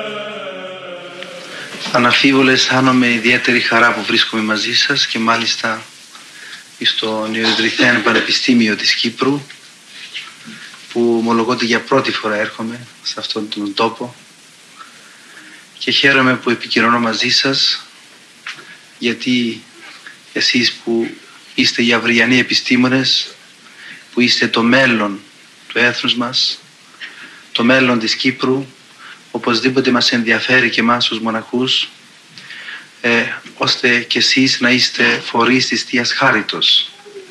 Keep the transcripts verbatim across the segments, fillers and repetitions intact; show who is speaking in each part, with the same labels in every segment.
Speaker 1: Αναμφίβολα αισθάνομαι ιδιαίτερη χαρά που βρίσκομαι μαζί σας και μάλιστα στο νεοειδρυθέν Πανεπιστήμιο της Κύπρου, που ομολογώ ότι για πρώτη φορά έρχομαι σε αυτόν τον τόπο και χαίρομαι που επικοινωνώ μαζί σας, γιατί εσείς που είστε οι αυριανοί επιστήμονες, που είστε το μέλλον του έθνους μας, το μέλλον της Κύπρου, οπωσδήποτε μας ενδιαφέρει και εμάς τους μοναχούς, ε, ώστε και εσείς να είστε φορείς της Θείας Χάριτος,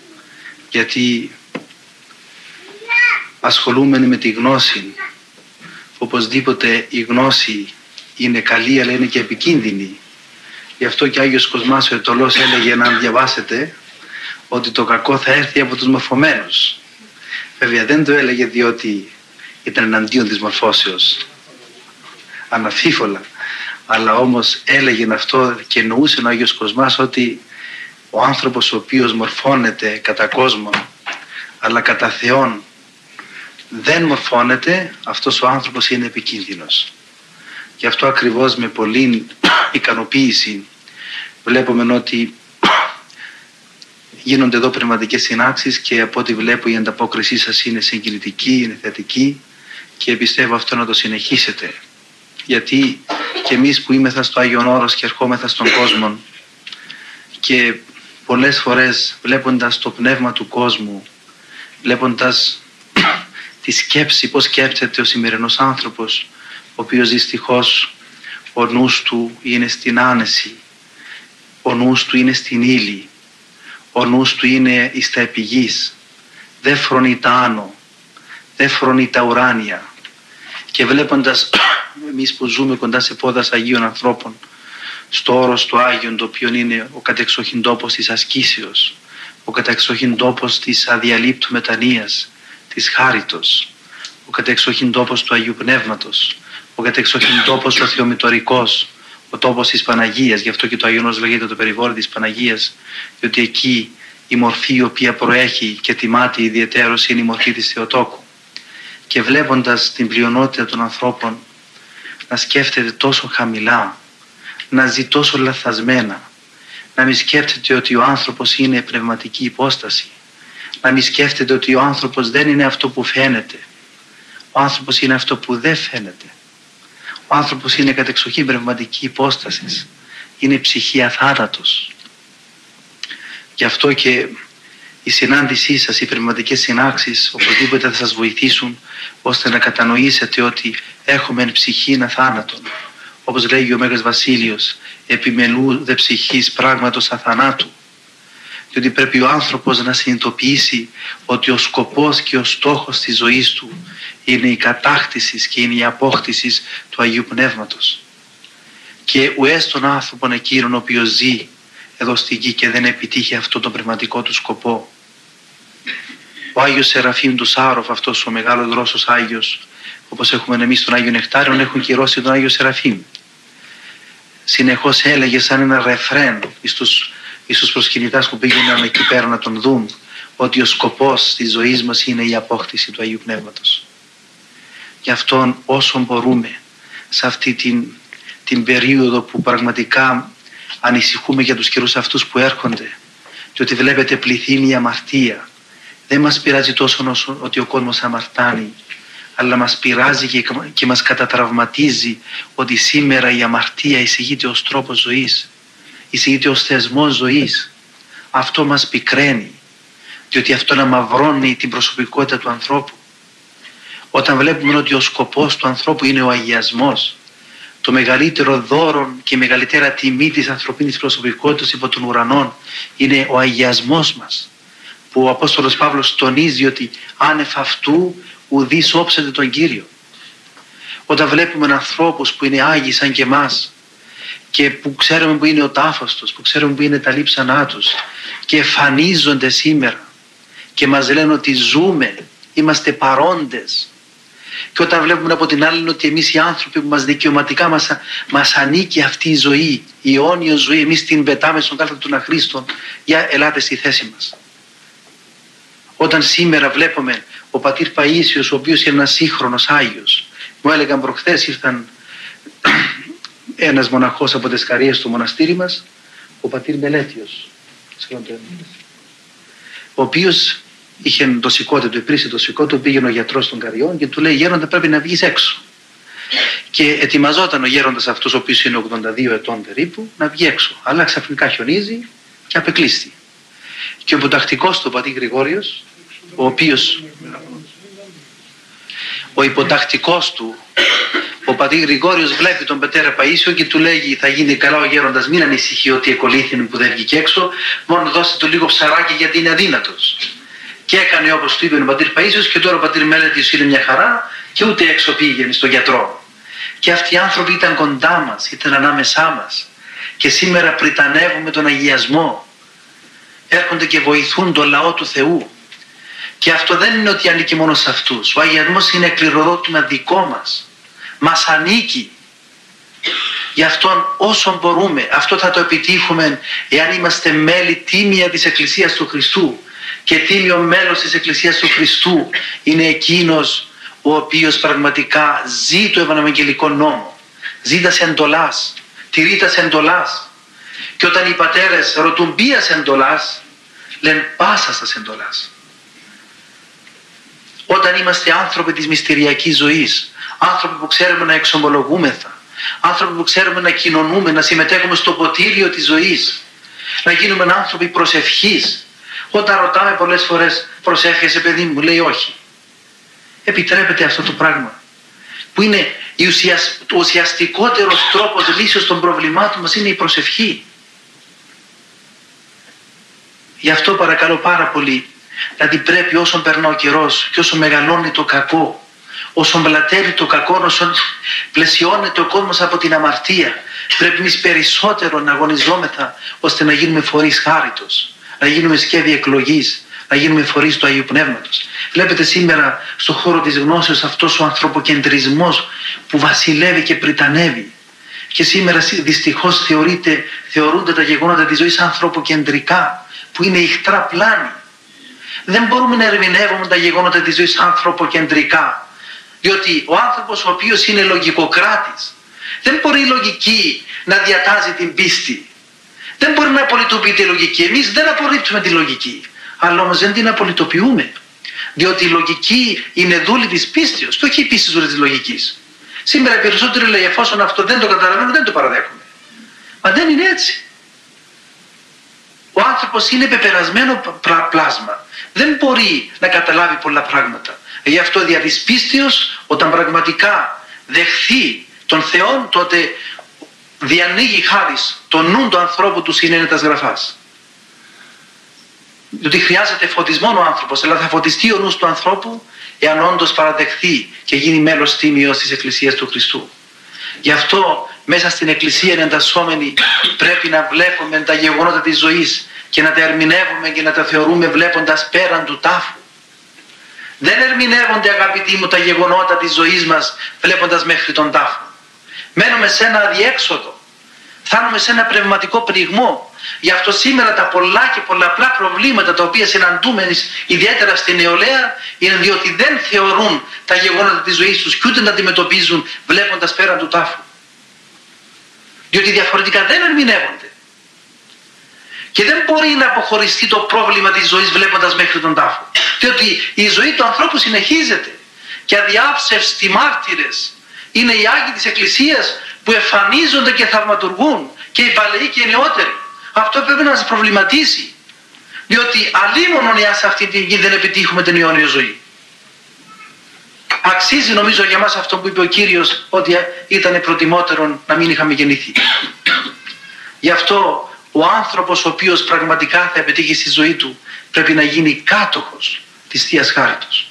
Speaker 1: γιατί ασχολούμενοι με τη γνώση, οπωσδήποτε η γνώση είναι καλή αλλά είναι και επικίνδυνη. Γι' αυτό και ο Άγιος Κοσμάς ο Αιτωλός έλεγε, να διαβάσετε, ότι το κακό θα έρθει από τους μορφωμένους. Βέβαια δεν το έλεγε διότι ήταν εναντίον της μορφώσεως, αναμφίβολα, αλλά όμως έλεγε αυτό και εννοούσε ο Άγιος Κοσμάς ότι ο άνθρωπος ο οποίος μορφώνεται κατά κόσμο αλλά κατά Θεόν δεν μορφώνεται, αυτός ο άνθρωπος είναι επικίνδυνος. Γι' αυτό ακριβώς με πολλή ικανοποίηση βλέπουμε ότι γίνονται εδώ πνευματικές συνάξεις και από ό,τι βλέπω η ανταπόκρισή σας είναι συγκινητική, είναι θετική και πιστεύω αυτό να το συνεχίσετε. Γιατί και εμείς που είμεθα στο Άγιον Όρος και ερχόμεθα στον κόσμο και πολλές φορές βλέποντας το πνεύμα του κόσμου, βλέποντας τη σκέψη, πώς σκέφτεται ο σημερινός άνθρωπος, ο οποίος δυστυχώς ο νους του είναι στην άνεση, ο νους του είναι στην ύλη, ο νους του είναι εις τα επιγείς, δεν φρονεί τα άνω, δεν φρονεί τα ουράνια. Και βλέποντας εμείς που ζούμε κοντά σε πόδας Αγίων ανθρώπων, στο όρος του Άγιον, το οποίο είναι ο κατεξοχήν τόπος της ασκήσεως, ο κατεξοχήν τόπος της αδιαλείπτου μετανοίας, της χάριτος, ο κατεξοχήν τόπος του Αγίου Πνεύματος, ο κατεξοχήν τόπος ο θεομητορικός, ο τόπος της Παναγίας. Γι' αυτό και το Άγιον Όρος λέγεται το περιβόλι της Παναγίας, διότι εκεί η μορφή η οποία προέχει και τιμάται ιδιαιτέρως είναι η μορφή της Θεοτόκου. Και βλέποντας την πλειονότητα των ανθρώπων να σκέφτεται τόσο χαμηλά, να ζει τόσο λαθασμένα, να μην σκέφτεται ότι ο άνθρωπος είναι πνευματική υπόσταση, να μην σκέφτεται ότι ο άνθρωπος δεν είναι αυτό που φαίνεται, ο άνθρωπος είναι αυτό που δεν φαίνεται. Ο άνθρωπος είναι κατεξοχήν πνευματική υπόσταση, είναι ψυχή αθάνατος. Γι' αυτό και η συνάντησή σας, οι πνευματικές συνάξεις οπωσδήποτε θα σας βοηθήσουν ώστε να κατανοήσετε ότι έχουμε ψυχήν αθάνατον. Όπως λέγει ο Μέγας Βασίλειος, επιμελού δε ψυχής πράγματος αθανάτου. Διότι πρέπει ο άνθρωπος να συνειδητοποιήσει ότι ο σκοπός και ο στόχος της ζωής του είναι η κατάκτηση και είναι η απόκτηση του Αγίου Πνεύματος. Και ουές τον άνθρωπον εκείνον ο οποίος ζει εδώ στη γη και δεν επιτύχει αυτό το πνευματικό του σκοπό. Ο Άγιος Σεραφείμ του Σάροφ, αυτός ο μεγάλος δρόσος Άγιος, όπως έχουμε εμείς τον Άγιο Νεκτάριον, έχουν κυρώσει τον Άγιο Σεραφείμ. Συνεχώς έλεγε σαν ένα ρεφρέν στους, στους προσκυνητάς που πήγαιναν εκεί πέρα να τον δουν, ότι ο σκοπός της ζωής μας είναι η απόκτηση του Αγίου Πνεύματος. Γι' αυτόν όσο μπορούμε σε αυτή την, την περίοδο που πραγματικά ανησυχούμε για τους καιρούς αυτούς που έρχονται και ότι βλέπετε πληθύνει η αμαρτία, δεν μας πειράζει τόσο όσο ότι ο κόσμος αμαρτάνει, αλλά μας πειράζει και, και μας κατατραυματίζει ότι σήμερα η αμαρτία εισηγείται ως τρόπος ζωής, εισηγείται ως θεσμός ζωής. Αυτό μας πικραίνει, διότι αυτό αμαυρώνει την προσωπικότητα του ανθρώπου. Όταν βλέπουμε ότι ο σκοπός του ανθρώπου είναι ο αγιασμός, το μεγαλύτερο δώρο και η μεγαλύτερα τιμή της ανθρωπίνης προσωπικότητας υπό των ουρανών είναι ο αγιασμός μας, που ο Απόστολος Παύλος τονίζει ότι άνευ αυτού ουδείς όψεται τον Κύριο. Όταν βλέπουμε ανθρώπους που είναι άγιοι σαν και εμάς και που ξέρουμε που είναι ο τάφος τους, που ξέρουμε που είναι τα λείψανά τους και εμφανίζονται σήμερα και μας λένε ότι ζούμε, είμαστε παρόντες, και όταν βλέπουμε από την άλλη ότι εμείς οι άνθρωποι που μας δικαιωματικά μας, μας ανήκει αυτή η ζωή, η αιώνια ζωή, εμείς την πετάμε στον κάλαθο του Αχρήστον, για ελάτε στη θέση μας. Όταν σήμερα βλέπουμε ο πατήρ Παΐσιος, ο οποίος είναι ένας σύγχρονος Άγιος, μου έλεγαν προχθές, ήρθαν ένας μοναχός από τις Καρίες στο μοναστήρι μας, ο πατήρ Μελέτιος, ο οποίος είχε το σηκώτη του, επρίσει το σηκώτη του, πήγαινε ο γιατρός των Καριών και του λέει: γέροντα, πρέπει να βγεις έξω. Και ετοιμαζόταν ο γέροντας αυτός, ο οποίος είναι ογδόντα δύο ετών περίπου, να βγει έξω. Αλλά ξαφνικά χιονίζει και απεκλείστη. Και ο υποτακτικός του, ο πατήρ Γρηγόριος, ο οποίος, ο υποτακτικός του, ο πατήρ Γρηγόριος, βλέπει τον πατέρα Παΐσιο και του λέγει: θα γίνει καλά ο γέροντας, μην ανησυχεί ότι εκολύθινε που δεν βγήκε έξω, μόνο δώστε του λίγο ψαράκι γιατί είναι αδύνατος. Και έκανε όπως του είπε ο πατήρ Παΐσιος, και τώρα ο πατήρ Μέλετης είναι μια χαρά και ούτε έξω πήγαινε στον γιατρό. Και αυτοί οι άνθρωποι ήταν κοντά μας, ήταν ανάμεσά μας. Και σήμερα πριτανεύουμε τον αγιασμό. Έρχονται και βοηθούν τον λαό του Θεού. Και αυτό δεν είναι ότι ανήκει μόνο σε αυτούς. Ο αγιασμός είναι κληροδότημα δικό μας. Μας ανήκει. Γι' αυτόν όσο μπορούμε, αυτό θα το επιτύχουμε εάν είμαστε μέλη τίμια της Εκκλησίας του Χριστού. Και τίμιο μέλος της Εκκλησίας του Χριστού είναι εκείνος ο οποίος πραγματικά ζει το Ευαγγελικό νόμο. Ζει τας εντολάς, τηρεί τας εντολάς. Και όταν οι πατέρες ρωτούν ποιας εντολάς, λένε πάσα τας εντολάς. Όταν είμαστε άνθρωποι της μυστηριακής ζωής, άνθρωποι που ξέρουμε να εξομολογούμεθα, άνθρωποι που ξέρουμε να κοινωνούμε, να συμμετέχουμε στο ποτήριο της ζωής, να γίνουμε άνθρωποι προσευχής. Όταν ρωτάμε πολλές φορές, προσεύχεσαι παιδί μου, λέει όχι. Επιτρέπεται αυτό το πράγμα, που είναι ο ουσιαστικότερος τρόπος λύσεως των προβλημάτων μας, είναι η προσευχή. Γι' αυτό παρακαλώ πάρα πολύ, δηλαδή πρέπει όσο περνά ο καιρός και όσο μεγαλώνει το κακό, όσο μπλατεύει το κακό, όσο πλαισιώνεται ο κόσμος από την αμαρτία, πρέπει εμείς περισσότερο να αγωνιζόμεθα ώστε να γίνουμε φορείς χάριτος, να γίνουμε σκεύη εκλογής, να γίνουμε φορείς του Αγίου Πνεύματος. Βλέπετε σήμερα στον χώρο της γνώσεως αυτός ο ανθρωποκεντρισμός που βασιλεύει και πριτανεύει. Και σήμερα δυστυχώς θεωρείται, θεωρούνται τα γεγονότα της ζωής ανθρωποκεντρικά, που είναι ηχτρά πλάνη. Δεν μπορούμε να ερμηνεύουμε τα γεγονότα της ζωής ανθρωποκεντρικά, διότι ο άνθρωπος ο οποίος είναι λογικοκράτης, δεν μπορεί η λογική να διατάζει την πίστη. Δεν μπορεί να απολυτοποιείται η λογική. Εμείς δεν απορρίπτουμε τη λογική, αλλά όμως δεν την απολυτοποιούμε. Διότι η λογική είναι δούλη της πίστεως και όχι η πίστη δούλη της λογικής. Σήμερα οι περισσότεροι λέει εφόσον αυτό δεν το καταλαβαίνουν, δεν το παραδέχομαι. Μα δεν είναι έτσι. Ο άνθρωπος είναι πεπερασμένο πλάσμα. Δεν μπορεί να καταλάβει πολλά πράγματα. Γι' αυτό δια της πίστεως, όταν πραγματικά δεχθεί τον Θεόν, τότε διανοίγει χάρις το νου του ανθρώπου του συνένετας γραφάς. Διότι χρειάζεται φωτισμό ο άνθρωπος, αλλά θα φωτιστεί ο νους του ανθρώπου εάν όντως παραδεχθεί και γίνει μέλος τίμιος της Εκκλησίας του Χριστού. Γι' αυτό μέσα στην Εκκλησία εντασσόμενοι πρέπει να βλέπουμε τα γεγονότα της ζωής και να τα ερμηνεύουμε και να τα θεωρούμε βλέποντας πέραν του τάφου. Δεν ερμηνεύονται, αγαπητοί μου, τα γεγονότα της ζωής μας βλέποντας μέχρι τον τάφο. Μένουμε σε ένα αδιέξοδο. Φτάνουμε σε ένα πνευματικό πνιγμό. Γι' αυτό σήμερα τα πολλά και πολλαπλά προβλήματα τα οποία συναντούμε ιδιαίτερα στην νεολαία είναι διότι δεν θεωρούν τα γεγονότα της ζωής τους και ούτε να αντιμετωπίζουν βλέποντας πέραν του τάφου. Διότι διαφορετικά δεν ερμηνεύονται. Και δεν μπορεί να αποχωριστεί το πρόβλημα της ζωής βλέποντας μέχρι τον τάφο. Διότι η ζωή του ανθρώπου συνεχίζεται και αδιάψευστη μάρτυρες είναι οι Άγιοι της Εκκλησίας που εμφανίζονται και θαυματουργούν, και οι παλαιοί και οι νεότεροι. Αυτό πρέπει να μας προβληματίσει. Διότι αλίμονον εάν σε αυτή την γη δεν επιτύχουμε την αιώνια ζωή. Αξίζει νομίζω για μας αυτό που είπε ο Κύριος, ότι ήταν προτιμότερο να μην είχαμε γεννηθεί. Γι' αυτό ο άνθρωπος ο οποίος πραγματικά θα επιτύχει στη ζωή του πρέπει να γίνει κάτοχος της Θείας Χάριτος.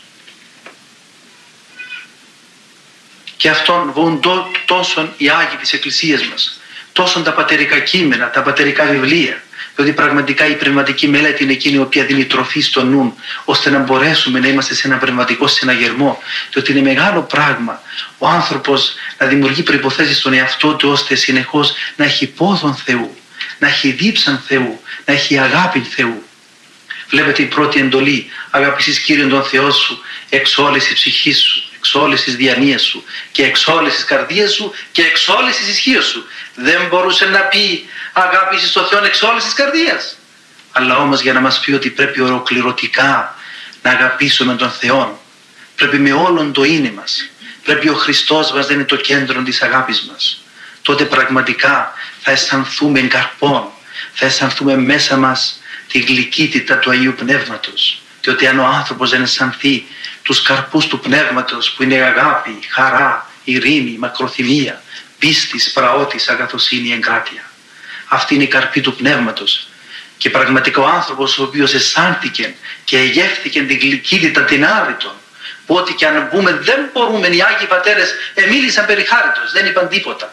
Speaker 1: Και αυτόν βοούν τόσο οι Άγιοι της Εκκλησίας μας, τόσο τα πατερικά κείμενα, τα πατερικά βιβλία, διότι πραγματικά η πνευματική μελέτη είναι εκείνη η οποία δίνει τροφή στο νου, ώστε να μπορέσουμε να είμαστε σε ένα πνευματικό συναγερμό, διότι είναι μεγάλο πράγμα ο άνθρωπος να δημιουργεί προϋποθέσεις στον εαυτό του, ώστε συνεχώς να έχει πόθον Θεού, να έχει δίψαν Θεού, να έχει αγάπη Θεού. Βλέπετε η πρώτη εντολή, αγαπήσεις Κύριον τον Θεό σου, εξ όλης η ψυχής σου, εξ εξ όλης της διανοίας σου και εξ όλης της καρδίας σου και εξ όλης της ισχύως σου. Δεν μπορούσε να πει αγάπησες τον Θεό εξ όλης της καρδίας. Αλλά όμως για να μας πει ότι πρέπει ολοκληρωτικά να αγαπήσουμε τον Θεό, πρέπει με όλον το είναι μας, πρέπει ο Χριστός μας να είναι το κέντρο της αγάπης μας, τότε πραγματικά θα αισθανθούμε καρπών, θα αισθανθούμε μέσα μας τη γλυκύτητα του Αγίου Πνεύματος. Διότι αν ο άνθρωπος δεν αισθανθεί τους καρπούς του Πνεύματος που είναι αγάπη, χαρά, ειρήνη, μακροθυμία, πίστης, πραότης, αγαθοσύνη, εγκράτεια, αυτή είναι η καρπή του Πνεύματος. Και πραγματικά ο άνθρωπος ο οποίος αισθάνθηκε και εγεύθηκε την γλυκύτητα την άρρητον, που ό,τι και αν πούμε δεν μπορούμε, οι Άγιοι Πατέρες εμίλησαν περί χάριτος, δεν είπαν τίποτα.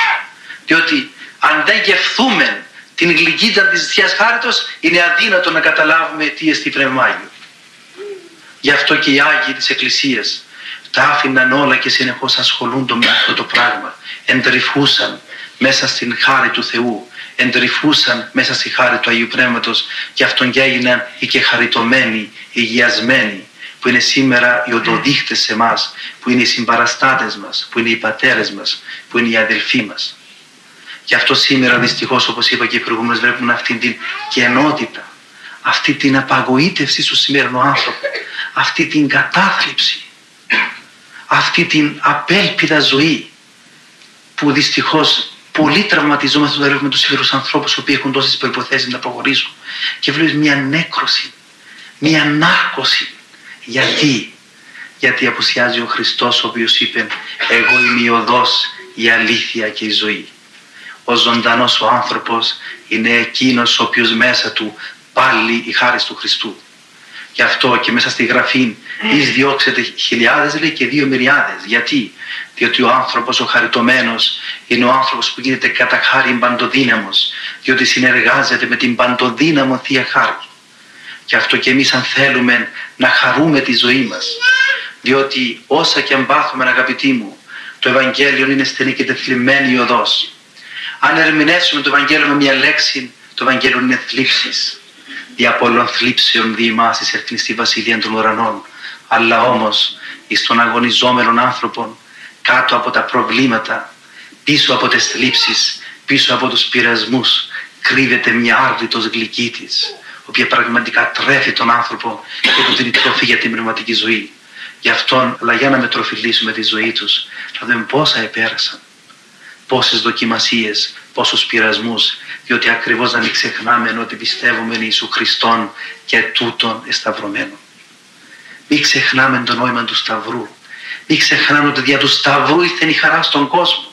Speaker 1: Διότι αν δεν γευθούμε την γλυκύτητα της Θείας Χάριτος, είναι αδύνατο να καταλάβουμε τι εστί Πνεύμα Άγιο. Γι' αυτό και οι Άγιοι της Εκκλησίας τα άφηναν όλα και συνεχώς ασχολούνται με αυτό το πράγμα. Εντρυφούσαν μέσα στην χάρη του Θεού, εντρυφούσαν μέσα στη χάρη του Αγίου Πνεύματος, και αυτόν και έγιναν οι και χαριτωμένοι, υγιασμένοι, που είναι σήμερα οι οδοδείχτες σε εμάς, που είναι οι συμπαραστάτες μας, που είναι οι πατέρες μας, που είναι οι αδελφοί μας. Γι' αυτό σήμερα δυστυχώς, όπως είπα και προηγουμένως, βλέπουμε αυτή την κενότητα, αυτή την απαγοήτευση στο σημερινό άνθρωπο, αυτή την κατάθλιψη, αυτή την απέλπιδα ζωή, που δυστυχώς πολλοί τραυματιζόμαστε όταν βλέπουμε τους σημερινούς ανθρώπους οι οποίοι έχουν τόσες προϋποθέσεις να προχωρήσουν, και βλέπεις μια νέκρωση, μια νάρκωση. Γιατί? Γιατί απουσιάζει ο Χριστός, ο οποίος είπε «Εγώ είμαι η οδός, η αλήθεια και η ζωή». Ο ζωντανός ο άνθρωπος είναι εκείνος ο οποίος μέσα του πάλι η χάρις του Χριστού. Γι' αυτό και μέσα στη Γραφή «Εις διώξετε χιλιάδες» λέει και δύο μυριάδες. Γιατί? Διότι ο άνθρωπος ο χαριτωμένος είναι ο άνθρωπος που γίνεται κατά χάριν παντοδύναμος, διότι συνεργάζεται με την παντοδύναμο Θεία Χάρη. Γι' αυτό και εμείς αν θέλουμε να χαρούμε τη ζωή μας, διότι όσα και αν πάθουμε, αγαπητοί μου, το Ευαγγέλιο είναι στενή και τεθλιμμένη η οδός. Αν ερμηνεύσουμε το Ευαγγέλιο με μια λέξη, το Ευαγγέλιο είναι θλίψεις. Δια πολλών θλίψεων δι' ημάς εισερχθήν στη βασιλεία των ουρανών. Αλλά όμως εις τον αγωνιζόμενον άνθρωπον, κάτω από τα προβλήματα, πίσω από τις θλίψεις, πίσω από τους πειρασμούς, κρύβεται μια άρρητος γλυκύτης, η οποία πραγματικά τρέφει τον άνθρωπο και του δίνει τροφή για την πνευματική ζωή. Γι' αυτόν, αλλά για να μετροφιλήσουμε τη ζωή τους, θα δούμε πόσα επέρασαν, πόσες δοκιμασίες, πόσους πειρασμούς, διότι ακριβώς να μην ξεχνάμε ότι πιστεύουμε εν Ιησού Χριστόν και τούτον εσταυρωμένο. Μην ξεχνάμε το νόημα του Σταυρού. Μην ξεχνάμε ότι δια του Σταυρού ήρθε η χαρά στον κόσμο.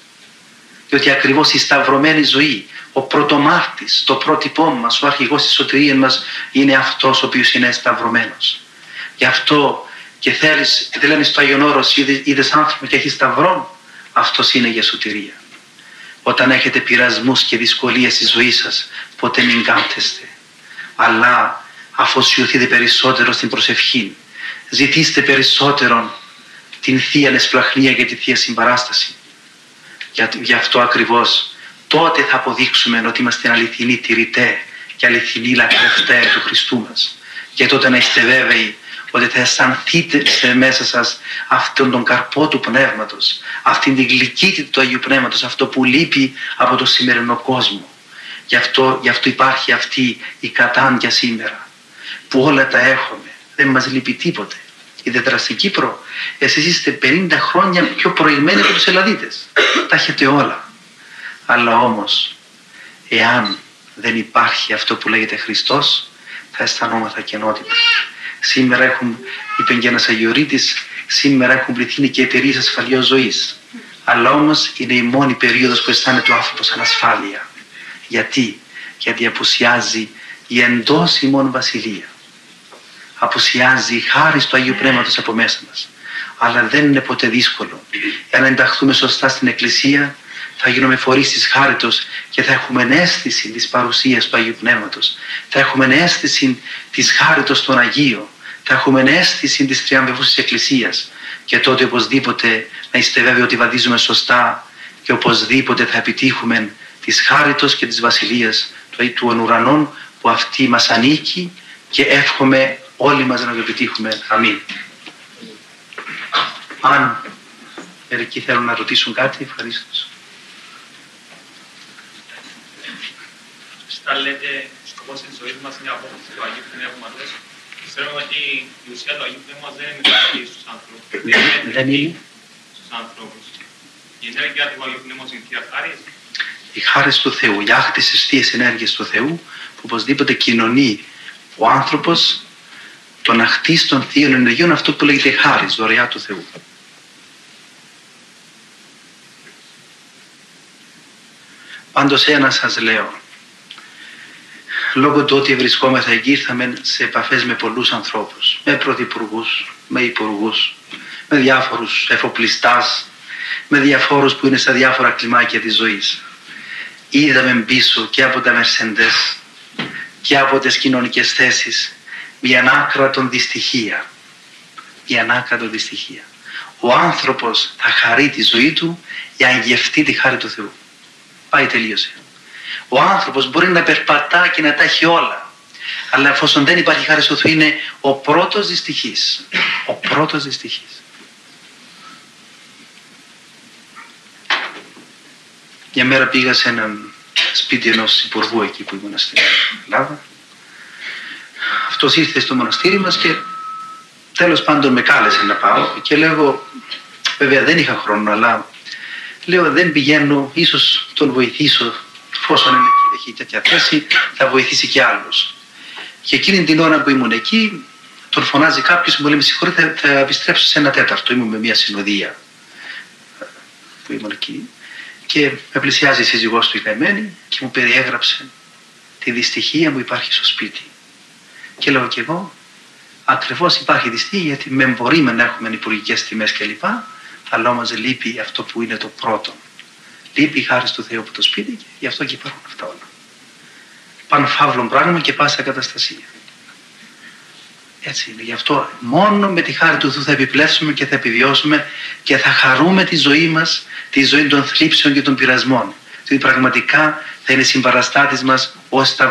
Speaker 1: Διότι ακριβώς η σταυρωμένη ζωή, ο πρωτομάρτης, το πρότυπό μας, ο αρχηγός της σωτηρίας μας, είναι αυτός ο οποίος είναι σταυρωμένος. Γι' αυτό και θέλεις, και λένε στο Άγιον Όρος, είδες άνθρωπο και έχει σταυρόν, αυτός είναι για σωτηρία. Όταν έχετε πειρασμούς και δυσκολίες στη ζωή σας, ποτέ μην κάμπτεστε, αλλά αφοσιωθείτε περισσότερο στην προσευχή. Ζητήστε περισσότερο την Θεία Εσπλαχνία και τη Θεία Συμπαράσταση. Γι' αυτό ακριβώς τότε θα αποδείξουμε ότι είμαστε αληθινοί τηρητέ και αληθινοί λατρευτέ του Χριστού μας. Και τότε να είστε βέβαιοι ότι θα αισθανθείτε σε μέσα σας αυτόν τον καρπό του Πνεύματος, αυτήν την γλυκύτητα του Αγίου Πνεύματος, αυτό που λείπει από το σημερινό κόσμο. Γι' αυτό, γι' αυτό υπάρχει αυτή η κατάντια σήμερα, που όλα τα έχουμε, δεν μας λείπει τίποτε. Ιδιαίτερα στην Κύπρο, εσείς είστε πενήντα χρόνια πιο προηγμένοι από τους Ελλαδίτες. Τα έχετε όλα. Αλλά όμως, εάν δεν υπάρχει αυτό που λέγεται Χριστός, θα αισθανόμαστε κενότητα. Σήμερα έχουν, είπε και ένας Αγιορείτης, σήμερα έχουν πληθύνει και εταιρείες ασφαλείας ζωής. Αλλά όμως είναι η μόνη περίοδος που αισθάνεται ο άνθρωπος ανασφάλεια. Γιατί? Γιατί απουσιάζει η εντός ημών βασιλεία. Απουσιάζει η χάρη του Αγίου Πνεύματος από μέσα μας. Αλλά δεν είναι ποτέ δύσκολο. Εάν ενταχθούμε σωστά στην Εκκλησία, θα γίνουμε φορείς της χάριτος και θα έχουμε αίσθηση της παρουσίας του Αγίου Πνεύματος. Θα έχουμε αίσθηση της χάριτος των Αγίων. Θα έχουμε αίσθηση της τριαμβεύουσης Εκκλησίας. Και τότε οπωσδήποτε να είστε βέβαιοι ότι βαδίζουμε σωστά και οπωσδήποτε θα επιτύχουμε της χάριτος και της βασιλείας του ουρανών, που αυτή μας ανήκει, και εύχομαι όλοι μας να το επιτύχουμε. Αμήν. Αν μερικοί θέλουν να ρωτήσουν κάτι, ευχαρίστως.
Speaker 2: Σωστά λέτε, ο σκοπός της ζωής μας είναι η απόκτηση του Αγίου Πνεύματος. Ξέρουμε ότι η ουσία του Αγίου Πνεύματος δεν είναι μεταξύ στους ανθρώπους.
Speaker 1: Δεν είναι.
Speaker 2: Στους ανθρώπους. Η ενέργεια του Αγίου Πνεύματος είναι θεία χάρις.
Speaker 1: Η χάρη του Θεού, η άκτηση στις θείες ενέργειες του Θεού, που οπωσδήποτε κοινωνεί ο άνθρωπος τον αχτής των θείων ενεργειών, αυτό που λέγεται χάρις, δωρεά του Θεού. Πάντως ένα σας λέω, λόγω του ότι βρισκόμεθα εκεί ήρθαμε σε επαφές με πολλούς ανθρώπους, με πρωθυπουργούς, με υπουργούς, με διάφορους εφοπλιστάς, με διαφόρους που είναι στα διάφορα κλιμάκια της ζωής. Είδαμε πίσω και από τα Μερσεντές και από τις κοινωνικές θέσεις μια ανάκρατον δυστυχία. Μια ανάκρατον δυστυχία. Ο άνθρωπος θα χαρεί τη ζωή του για να γευτεί τη χάρη του Θεού. Πάει, τελείωσε. Ο άνθρωπος μπορεί να περπατά και να τα έχει όλα, αλλά εφόσον δεν υπάρχει χάρη του Θεού είναι ο πρώτος δυστυχής. Ο πρώτος δυστυχής. Μια μέρα πήγα σε έναν σπίτι ενός υπουργού εκεί που ήμουν στην Ελλάδα. Αυτός ήρθε στο μοναστήρι μας και τέλος πάντων με κάλεσε να πάω και λέω, βέβαια δεν είχα χρόνο, αλλά λέω δεν πηγαίνω, ίσως τον βοηθήσω, εφόσον έχει τέτοια θέση θα βοηθήσει και άλλους. Και εκείνη την ώρα που ήμουν εκεί τον φωνάζει κάποιος και μου λέει, με συγχωρείτε, θα, θα επιστρέψω σε ένα τέταρτο, ήμουν με μια συνοδεία που ήμουν εκεί. Και με πλησιάζει η σύζυγός του η καημένη και μου περιέγραψε τη δυστυχία που υπάρχει στο σπίτι. Και λέω και εγώ, ακριβώς υπάρχει δυστυχία γιατί με μπορεί να έχουμε υπουργικές τιμές κλπ. Αλλά όμως λείπει αυτό που είναι το πρώτο. Λείπει η χάρη του Θεού από το σπίτι και γι' αυτό και υπάρχουν αυτά όλα. Παν φαύλων πράγμα και πάσα καταστασία. Έτσι είναι. Γι' αυτό μόνο με τη χάρη του Θεού θα επιπλέψουμε και θα επιβιώσουμε και θα χαρούμε τη ζωή μας, τη ζωή των θλίψεων και των πειρασμών. Δηλαδή πραγματικά θα είναι συμπαραστάτης μας ως τα